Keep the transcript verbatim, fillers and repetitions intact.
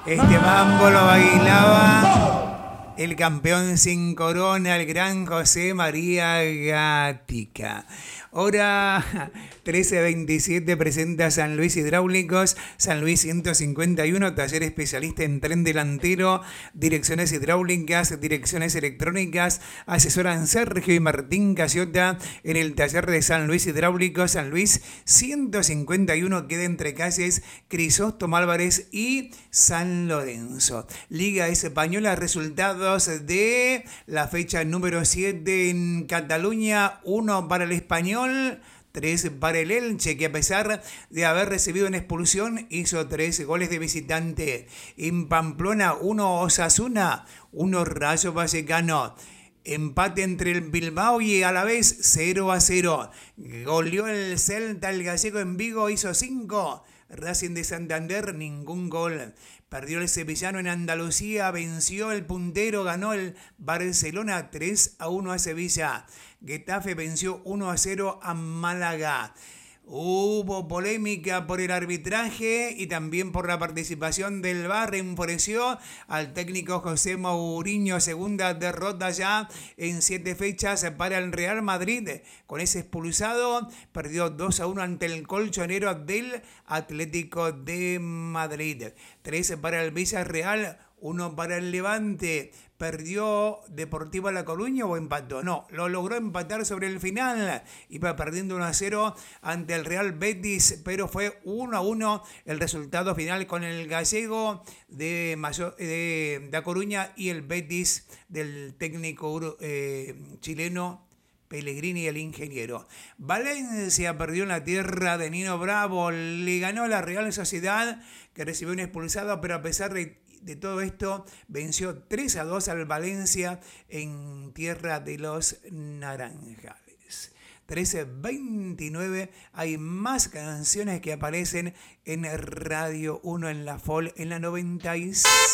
Este mambo lo bailaba el campeón sin corona, el gran José María Gatica. Hora trece veintisiete presenta San Luis Hidráulicos, San Luis ciento cincuenta y uno, taller especialista en tren delantero, direcciones hidráulicas, direcciones electrónicas, asesoran Sergio y Martín Casiota en el taller de San Luis Hidráulicos, San Luis ciento cincuenta y uno, queda entre calles Crisóstomo Álvarez y San Lorenzo. Liga Española, resultados de la fecha número siete en Cataluña, uno para el Español, tres para el Elche, que a pesar de haber recibido una expulsión, hizo tres goles de visitante. En Pamplona, uno Osasuna, uno Rayo Vallecano. Empate entre el Bilbao y Alavés, cero a cero. Goleó el Celta, el gallego en Vigo, hizo cinco. Racing de Santander, ningún gol. Perdió el sevillano en Andalucía, venció el puntero, ganó el Barcelona tres a uno a Sevilla. Getafe venció uno a cero a Málaga. Hubo polémica por el arbitraje y también por la participación del V A R. Enfureció al técnico José Mourinho. Segunda derrota ya en siete fechas para el Real Madrid. Con ese expulsado, perdió dos a uno ante el colchonero del Atlético de Madrid. tres para el Villarreal, uno para el Levante. ¿Perdió Deportivo La Coruña o empató? No, lo logró empatar sobre el final. Iba perdiendo uno a cero ante el Real Betis, pero fue uno a uno el resultado final con el gallego de, Mayo, de La Coruña y el Betis del técnico eh, chileno Pellegrini, el ingeniero. Valencia perdió en la tierra de Nino Bravo, le ganó a la Real Sociedad, que recibió un expulsado, pero a pesar de De todo esto, venció tres a dos al Valencia en tierra de los naranjales. trece veintinueve, hay más canciones que aparecen en Radio uno en la F O L en la noventa y seis.